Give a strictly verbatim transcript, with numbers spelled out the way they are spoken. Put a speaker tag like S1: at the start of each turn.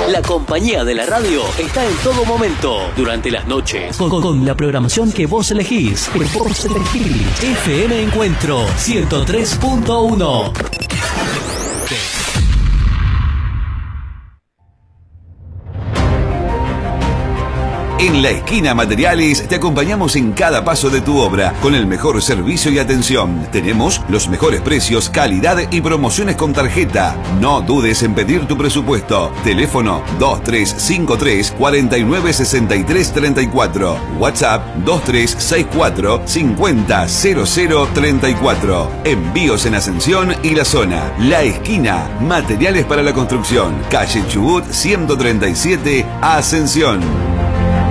S1: La compañía de la radio está en todo momento, durante las noches, con, con, con la programación que vos elegís. Que vos elegís. F M Encuentro ciento tres punto uno.
S2: En La Esquina Materiales te acompañamos en cada paso de tu obra con el mejor servicio y atención. Tenemos los mejores precios, calidad y promociones con tarjeta. No dudes en pedir tu presupuesto. Teléfono dos tres cinco tres, cuatro nueve seis tres tres cuatro. WhatsApp dos tres seis cuatro, cinco cero cero cero tres cuatro. Envíos en Ascensión y la zona. La Esquina Materiales para la Construcción. Calle Chubut ciento treinta y siete, Ascensión.